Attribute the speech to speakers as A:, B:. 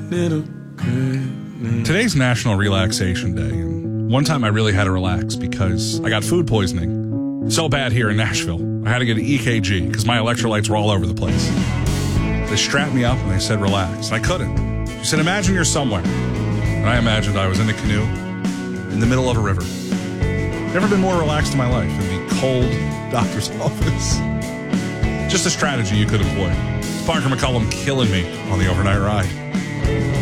A: Today's National Relaxation Day, and one time I really had to relax because I got food poisoning. So bad here in Nashville, I had to get an EKG because my electrolytes were all over the place. They strapped me up and they said, relax. And I couldn't. She said, imagine you're somewhere. And I imagined I was in a canoe in the middle of a river. Never been more relaxed in my life in the cold doctor's office. Just a strategy you could employ. It's Parker McCollum killing me on the overnight ride.